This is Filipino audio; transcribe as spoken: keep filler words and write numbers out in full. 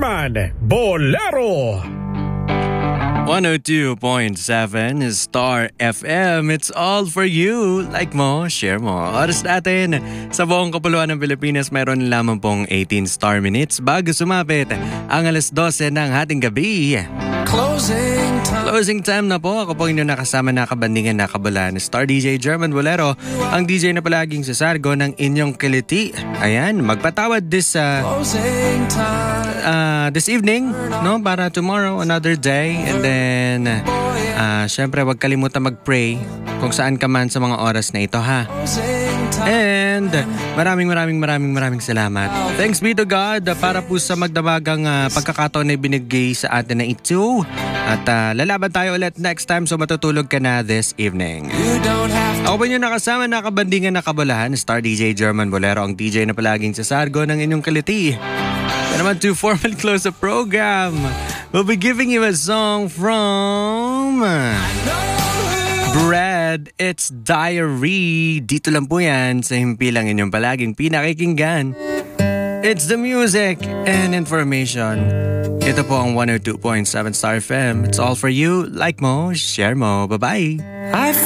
German Bolero. one oh two point seven Star F M. It's all for you. Like mo, share mo. Oras natin sa buong kapuluan ng Pilipinas, mayroon lamang pong eighteen star minutes bago sumapit ang alas dose ng hating gabi. Closing time. Closing time na po. Ako po inyong nakasama na kabandingan na kabulan. Star D J German Bolero, ang D J na palaging sasargo ng inyong kiliti. Ayan, magpatawad this uh, uh, this evening, no? Para tomorrow, another day. And then, uh, syempre, wag kalimutan mag-pray kung saan ka man sa mga oras na ito, ha? And maraming maraming maraming maraming salamat. Thanks be to God uh, para po sa magdabagang uh, pagkakataon na ibinigay sa atin na ito. At uh, lalaban tayo ulit next time, so matutulog ka na this evening. Ako po nyo nakasama, nakabandingan, nakabalahan, Star D J German Bolero, ang D J na palaging sasargo ng inyong kaliti. And naman to formally close the program, we'll be giving you a song from Bread, It's Diary. Dito lang po yan sa himpilang inyong palaging pinakikinggan. It's the music and information. Ito po ang one oh two point seven Star F M. It's all for you. Like mo, share mo. Bye-bye.